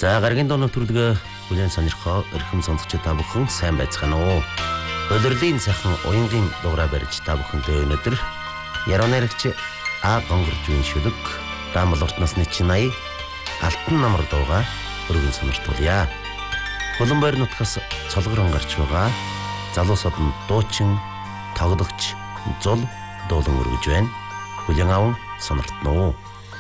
За гаргийн доо нэвтрүүлгээ бүлээн сонирхоо эрхэм сонсогч та бүхэн сайн байцгаана уу? Өдрлийн сайхан уянгийн дуурай барьж та бүхэнтэй өнөөдөр яруу найрагч гонгорж үн шүлэг Дамбал уртнасны чинай алтан намар дууга өргөн сониртуулъя. Хуланбойр нутгаас цолгорон гарч байгаа залуусууд нь дуучин тоглогч зул дуулан өргөж байна. Бүлээн аван сониртно уу?